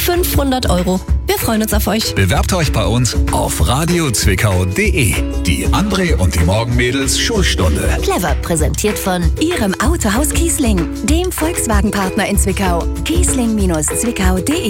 500 €. Wir freuen uns auf euch. Bewerbt euch bei uns auf radiozwickau.de. Die André und die Morgenmädels Schulstunde. Clever präsentiert von Ihrem Autohaus Kiesling, dem Volkswagen-Partner in Zwickau. Kiesling-zwickau.de